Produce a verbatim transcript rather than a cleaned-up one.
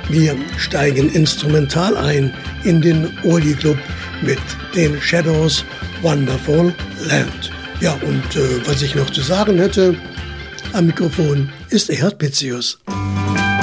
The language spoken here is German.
Wir steigen instrumental ein in den Oldie Club mit den Shadows Wonderful Land. Ja, und äh, was ich noch zu sagen hätte, am Mikrofon ist Erhard Pitzius.